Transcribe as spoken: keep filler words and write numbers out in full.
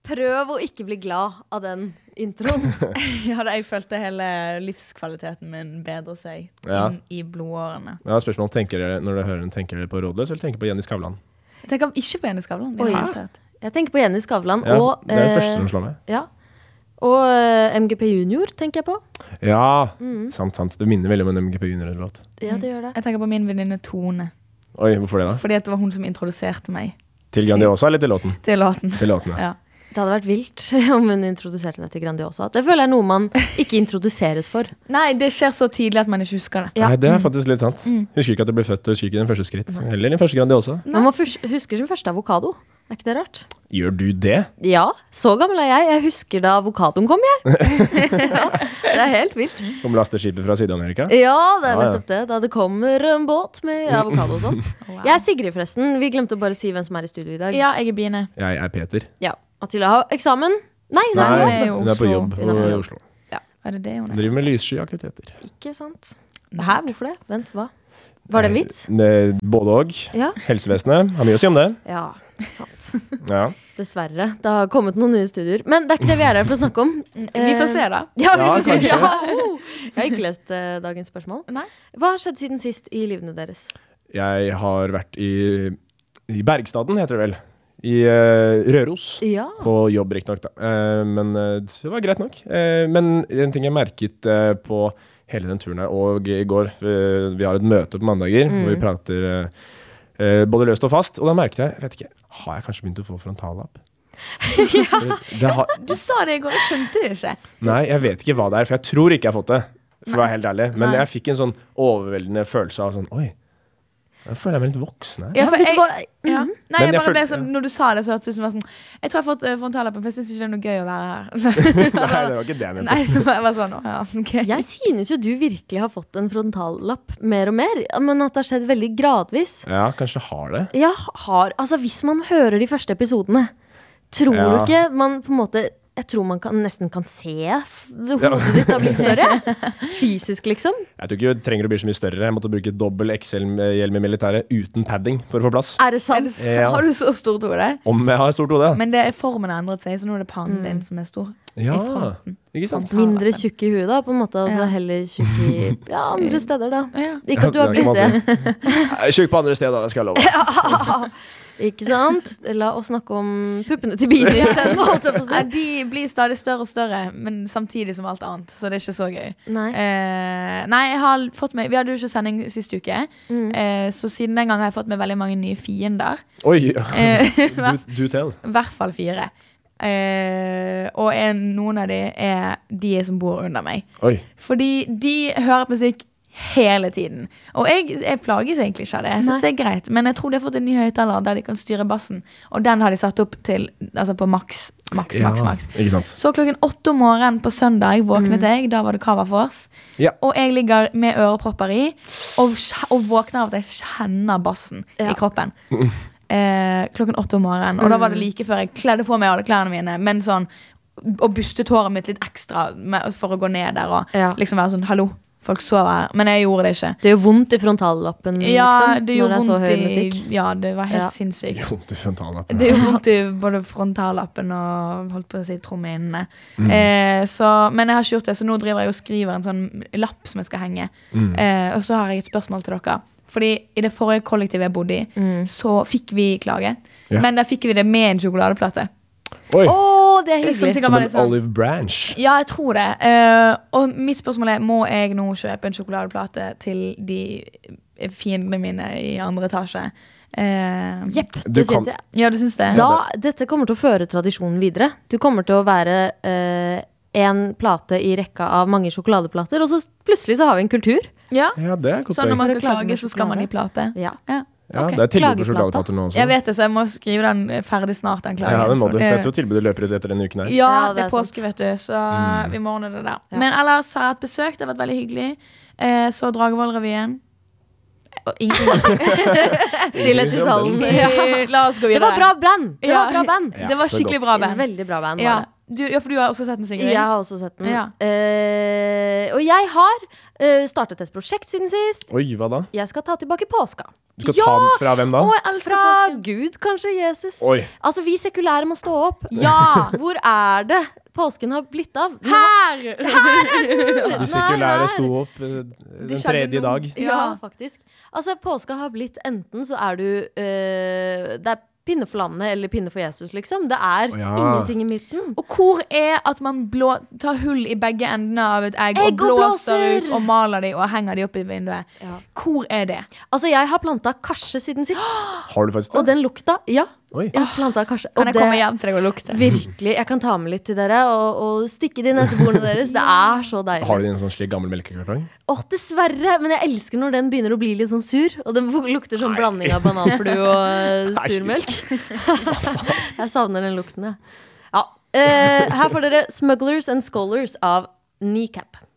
Prøv å ikke bli glad av den introen. Ja, da jeg følte hele livskvaliteten min bedre seg Ja. inn i blodårene. Ja, spørsmål, tenker dere, når dere hører den, tenker dere på Rådløs, eller tenker på Jenny Skavlan? Jeg tenker ikke på Jenny Skavlan. Oi. Jeg tenker på Jenny Skavlan. Ja, og, det er det eh, første som slår meg. Ja. Og uh, M G P Junior tenker jeg på. Ja, Mm. sant, sant. Det minner veldig om en M G P Junior-låt. Ja, det gjør det. Jeg tenker på min venninne Tone. Oi, hvorfor det da? Fordi at det var hun som introduserte meg Til Grandiosa eller til låten? til låten. Til låten, ja. Ja. Det hadde vært vilt om hun introduserte henne til Grandiosa. Det føler jeg er noe man ikke introduseres for. Nei, det skjer så tidlig at man ikke husker det. Ja. Nei, det er faktisk litt sant. Husker ikke at du ble født, og husker ikke den første skritt. Eller den første Grandiosa. Man må fus- husker sin første avokado. Er ikke det rart? Gjør du det? Ja, så gammel er jeg. Jeg husker da avokadoen kom, jeg. Ja, det er helt vilt. Om lasteskipet fra Syd-Amerika? Ja, det er Ja, ja. nettopp det. Da det kommer en båt med avokado og sånn. Wow. Jeg er Sigrid forresten. Vi glemte å bare si hvem som er i studio i dag. Ja, jeg er Bine. Jeg er Peter. Ja. Attila har eksamen. Nei, hun er Nei, på Nei, jobb. hun er på jobb Hun er på i jobb. Oslo. Er det det hun er? Driver med lyssky aktiviteter. Ikke sant? Hæ, hvorfor det? Vent, hva? Var det en vits? Det- Både og. Ja. Helsevesenet har mye å si om det. Ja, sant. Ja. Dessverre. Det har kommet noen nye studier. Men det er ikke det vi er her for å snakke om. Vi får se da. Ja, vi Ja, får se. kanskje. Ja, oh. Jeg har ikke lest eh, dagens spørsmål. Nei. Hva har skjedd siden sist i livene deres? Jeg har vært i, i Bergstaden, heter det vel. I eh, Røros. Ja. På jobb, riktig nok, da. Eh, men eh, det var greit nok. Eh, men en ting jeg merket eh, på hele den turen her, og i går, eh, vi har et møte på mandager, hvor vi prater eh, eh, både løst og fast, og da merket jeg, vet ikke, har jeg kanskje begynt å få frontallapp? Ja. Det har, Du sa det i går, jeg skjønte det ikke. nei, jeg vet ikke hva det er, for jeg tror ikke jeg har fått det, for å være helt ærlig. Men Nei. jeg fikk en sånn overveldende følelse av sånn, oi, jeg føler jeg meg litt voksen her. Ja, for vet du jeg, hva? ja. Mhm. Nei, Men jeg bare følte- det sånn, når du sa det, så hørtes det ut som var sånn jeg tror jeg har fått uh, frontallappen, for jeg synes ikke det er noe gøy å være her. Nei, det var ikke det jeg mente. Nei, det var bare sånn, å, ja, ok. Jeg synes jo du virkelig har fått en frontallapp mer og mer, men at det har skjedd veldig gradvis. Ja, kanskje har det. Jeg har, altså hvis man hører de første episodene, tror Ja. du ikke man på en måte, jeg tror man kan, nesten kan se f- hodet ditt har blitt større. Fysisk liksom. Jeg tror ikke du trenger å bli så mye større. Jeg måtte bruke dobbel X L-hjelm i militæret uten padding for å få plass. Er det Er sant? det, Ja. Har du så stort hode? Om jeg har stort hode. Men det er formen har endret seg, så nå er det pannen din som er stor. Ja, I fronten. ikke sant? Mindre tjukk i huet da, på en måte, og så Ja. heller tjukk i ja, andre steder da. Ja. Ikke at du har Det kan blitt man det. Jeg er tjukk på andre steder, det skal jeg love. Ikke sant? La oss snakke om puppene til Bini i stedet, holdt jeg på å Nei, si. de blir stadig større og større, men samtidig som alt annet, så det er ikke så gøy. Nei. Eh, nei, jeg har fått meg, vi hadde jo ikke sending sist uke, Mm. eh, så siden den gang har jeg fått meg veldig mange nye fiender. Oi, Eh, do, do tell. I hvert fall fire. Eh, og en, noen av de er de som bor under meg. Oi, Fordi de hører på musikk hele tiden. Og jeg, jeg plages egentlig ikke av det. Jeg synes Nei. det er greit. Men jeg tror de har fått en ny høyttaler der de kan styre bassen. Og den har de satt opp til altså på maks, maks, maks, maks. ikke sant? Så klokken åtte om morgenen på søndag våknet jeg. Da var det Cover Force. Ja. Og jeg ligger med ørepropper i og, kj- og våkner av at jeg kjenner bassen Ja. i kroppen. Eh, klokken åtte om morgenen. Og da var det like før jeg kledde på meg alle klærne mine. Men sånn, og bustet håret mitt litt ekstra med, for å gå ned der og Ja. liksom være sånn, hallo, folk sover her. Men jeg gjorde det ikke. Det gjør vondt i frontallappen, Ja, liksom, det når gjorde det er så vondt høy i musikk. Ja, det var helt Ja. sinnssykt. Vondt i frontallappen. Det gjorde vondt i både frontallappen og holdt på å si trommehinnene. Mm. Eh, så- men jeg har ikke gjort det, så nå driver jeg og skriver en sånn lapp som jeg skal henge. Mm. Eh, og så har jeg et spørsmål til dere. Fordi i det forrige kollektivet jeg bodde i, så fikk vi klage. Ja. Men da fikk vi det med en sjokoladeplate. Oi, Åh, det er Som hyggelig. sikkert som var en litt sånn- olive branch. Ja, jeg tror det. Eh, og mitt spørsmål er, må jeg nå kjøpe en sjokoladeplate til de fiendene mine i andre etasje? Eh, Jepp, Du det kan- synes jeg. Ja, du syns det? Da, dette kommer til å føre tradisjonen videre. Du kommer til å være eh, en plate i rekka av mange sjokoladeplater, og så plutselig så har vi en kultur. Ja. Ja, det er godt Så når man poeng. skal Klage med klage, så skal man i plate? Ja. Ja. Ja, ok. det er tilbud på Klageplata. sjokoladeplater nå også. Jeg vet det, så jeg må skrive den ferdig snart, den klagen. Ja, det må du. For jeg Eh, tror tilbudet løper ut etter denne uken her. Ja, Ja, det det er er sant. påske, vet du, så Mm. vi må ordne det der. Ja. Men ellers har jeg hatt besøk, det har vært veldig hyggelig. Eh, så Dragvoll-revyen. Og ingenting. Stillhet i salen. Eh, La oss gå Det videre. var bra band! Det var Ja. bra band. Ja, Det var så skikkelig godt. bra band. Veldig bra band. Ja, Var det. Du, ja, for du har også sett den, Sigrid? Jeg har også sett den. Ja. Eh, og jeg har eh, startet et prosjekt siden sist. Oi, hva da? Jeg skal ta tilbake påska. Du skal ta den fra hvem da? Å, jeg elsker Fra påsken. Gud, kanskje Jesus. Oi. Altså, vi sekulære må stå opp. Ja! Hvor er det påsken har blitt av? Den Her! De sekulære her. sto opp eh, den skjedde tredje noe. dag. Ja, Ja. faktisk. Altså, påska har blitt enten så er du øh, Det er pinne for landet eller pinne for Jesus, liksom. Det er Å, ja. ingenting i midten. Og hvor er at man blå, tar hull i begge endene av et egg, Egg og og blåser blåser. ut og maler de og henger de opp i vinduet? Ja. Hvor er det? Altså, jeg har planta karse siden sist. Har du faktisk Og det? den lukta, ja. Oi. Jeg har planta karse. Kan Og jeg det komme hjem til deg og lukte? virkelig Jeg kan ta med litt til dere og, og stikke det i neseborene deres. Det er så Har deilig. du en sånn slik gammel melkekartong? Åh, dessverre! Men jeg elsker når den begynner å bli litt sånn sur. Og den lukter sånn blanding av bananflue og øh, Nei. surmelk. Jeg savner den lukten, jeg. Ja. Eh, her får dere 'Smugglers and Scholars' av Kneecap.